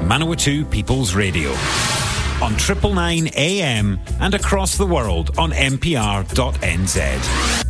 Manawatu People's Radio. On 999 AM and across the world on mpr.nz.